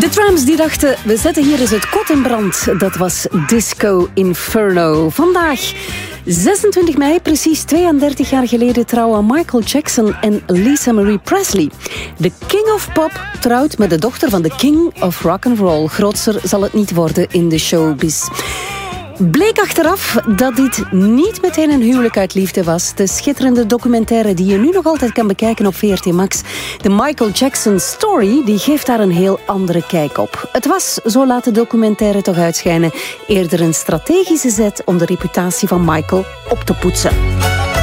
De Tramps die dachten, we zetten hier eens het kot in brand. Dat was Disco Inferno. Vandaag, 26 mei, precies 32 jaar geleden, trouwen Michael Jackson en Lisa Marie Presley. De King of Pop trouwt met de dochter van de King of Rock'n'Roll. Grootser zal het niet worden in de showbiz. Bleek achteraf dat dit niet meteen een huwelijk uit liefde was. De schitterende documentaire die je nu nog altijd kan bekijken op VRT Max, de Michael Jackson Story, die geeft daar een heel andere kijk op. Het was, zo laat de documentaire toch uitschijnen, eerder een strategische zet om de reputatie van Michael op te poetsen.